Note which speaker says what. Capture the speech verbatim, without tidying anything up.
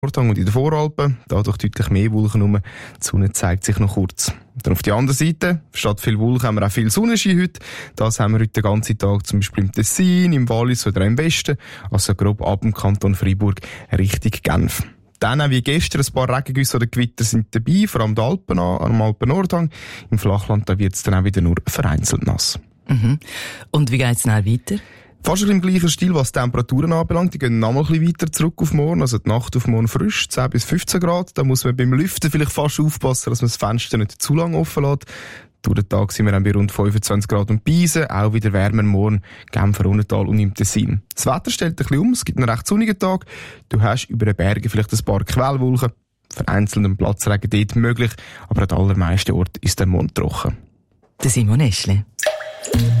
Speaker 1: Nordhang und in den Voralpen, dadurch deutlich mehr Wolken rum. Die Sonne zeigt sich noch kurz. Dann auf der anderen Seite, statt viel Wolken haben wir auch viel Sonnenschein heute. Das haben wir heute den ganzen Tag, zum Beispiel im Tessin, im Wallis oder im Westen, also grob ab dem Kanton Freiburg Richtung Genf. Dann, auch wie gestern, ein paar Regengüsse oder Gewitter sind dabei, vor allem die Alpen an, am Alpen-Nordhang. Im Flachland, da wird es dann auch wieder nur vereinzelt nass.
Speaker 2: Mhm. Und wie geht's dann weiter?
Speaker 1: Fast im gleichen Stil, was die Temperaturen anbelangt. Die gehen noch mal ein bisschen weiter zurück auf morgen. Also die Nacht auf morgen frisch, zehn bis fünfzehn Grad. Da muss man beim Lüften vielleicht fast aufpassen, dass man das Fenster nicht zu lange offen lässt. Durch den Tag sind wir dann bei rund fünfundzwanzig Grad und Beisen. Auch wieder wärmer morgen, Genfer Rhöntal und im Tessin. Das Wetter stellt ein bisschen um. Es gibt einen recht sonnigen Tag. Du hast über den Bergen vielleicht ein paar Quellwolken. Vereinzelten Platzregen dort möglich. Aber an den allermeisten Orten ist der Mond trocken.
Speaker 2: Der Simon Eschli.